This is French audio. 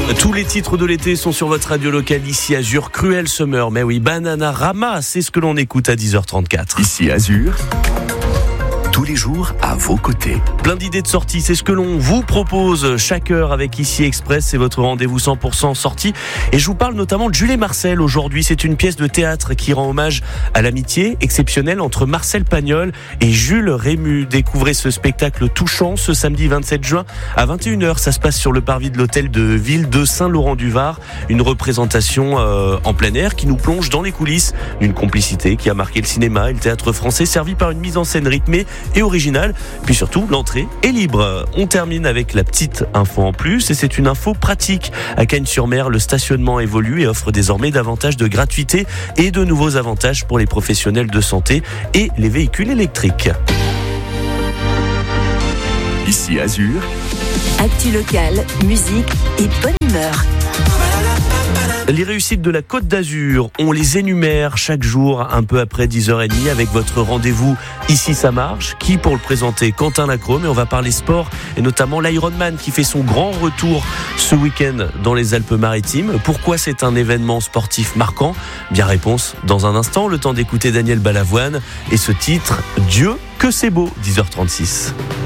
Tous les titres de l'été sont sur votre radio locale ici Azur. Cruel Summer, mais oui, Bananarama, c'est ce que l'on écoute à 10h34. Ici Azur, tous les jours à vos côtés. Plein d'idées de sortie, c'est ce que l'on vous propose chaque heure avec Ici Express, c'est votre rendez-vous 100% sortie. Et je vous parle notamment de Jules et Marcel aujourd'hui. C'est une pièce de théâtre qui rend hommage à l'amitié exceptionnelle entre Marcel Pagnol et Jules Rému. Découvrez ce spectacle touchant ce samedi 27 juin à 21h. Ça se passe sur le parvis de l'hôtel de ville de Saint-Laurent-du-Var. Une représentation en plein air qui nous plonge dans les coulisses d'une complicité qui a marqué le cinéma et le théâtre français, servi par une mise en scène rythmée et originale. Puis surtout, l'entrée est libre. On termine avec la petite info en plus, et c'est une info pratique. À Cagnes-sur-Mer, le stationnement évolue et offre désormais davantage de gratuité et de nouveaux avantages pour les professionnels de santé et les véhicules électriques. Ici Azur, actu locale, musique et bonne humeur. Les réussites de la Côte d'Azur, on les énumère chaque jour un peu après 10h30 avec votre rendez-vous Ici ça marche, qui pour le présenter Quentin Lacrome, et on va parler sport et notamment l'Ironman qui fait son grand retour ce week-end dans les Alpes-Maritimes. Pourquoi c'est un événement sportif marquant ? Bien réponse dans un instant, le temps d'écouter Daniel Balavoine et ce titre Dieu que c'est beau, 10h36.